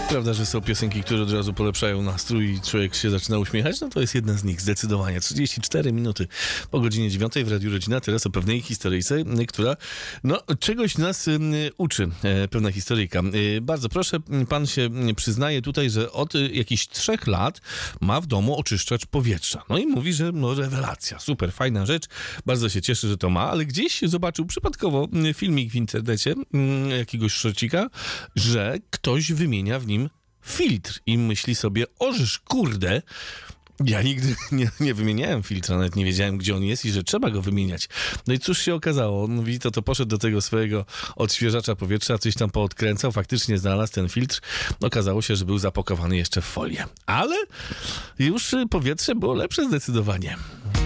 Prawda, że są piosenki, które od razu polepszają nastrój i człowiek się zaczyna uśmiechać? No to jest jedna z nich, zdecydowanie. 34 minuty po godzinie 9 w Radiu Rodzina. Teraz o pewnej historyjce, która czegoś nas uczy. Pewna historyjka. Bardzo proszę, pan się przyznaje tutaj, że od jakichś 3 lat ma w domu oczyszczacz powietrza. No i mówi, że rewelacja, super, fajna rzecz. Bardzo się cieszy, że to ma, ale gdzieś zobaczył przypadkowo filmik w internecie jakiegoś szorcika, że ktoś wymienia w nim filtr i myśli sobie, ożeż kurde, ja nigdy nie wymieniałem filtra, nawet nie wiedziałem, gdzie on jest i że trzeba go wymieniać. No i cóż się okazało? On mówi, to poszedł do tego swojego odświeżacza powietrza, coś tam poodkręcał, faktycznie znalazł ten filtr. Okazało się, że był zapakowany jeszcze w folię. Ale już powietrze było lepsze zdecydowanie.